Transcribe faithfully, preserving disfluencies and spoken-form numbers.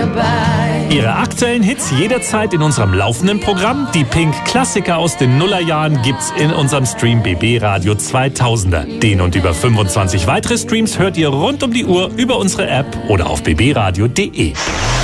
dabei. Ihre aktuellen Hits jederzeit in unserem laufenden Programm. Die Pink-Klassiker aus den Nullerjahren gibt's in unserem Stream B B Radio zweitausender. Den und über fünfundzwanzig weitere Streams hört ihr rund um die Uhr über unsere App oder auf b b radio punkt d e.